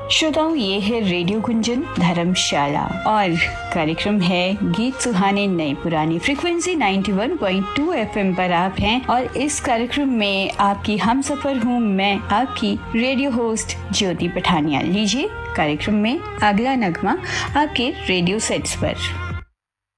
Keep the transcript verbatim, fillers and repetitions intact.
श्रोताओं, ये है रेडियो गुंजन धर्मशाला और कार्यक्रम है गीत सुहाने नए पुरानी। फ्रीक्वेंसी इक्यानवे पॉइंट दो एफएम पर आप हैं और इस कार्यक्रम में आपकी हम सफर हूँ मैं, आपकी रेडियो होस्ट ज्योति पठानिया। लीजिए कार्यक्रम में अगला नगमा आपके रेडियो सेट्स पर।